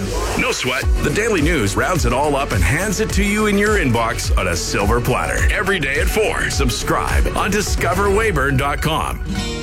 No sweat. The Daily News rounds it all up and hands it to you in your inbox on a silver platter. Every day at 4. Subscribe on discoverweyburn.com.